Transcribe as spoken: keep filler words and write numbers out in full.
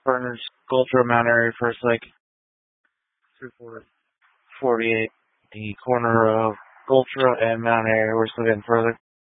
Furnace, Gultra, Mount Airy, First Lake, three forty-eight. The corner of Gultra and Mount Airy, we're still getting further.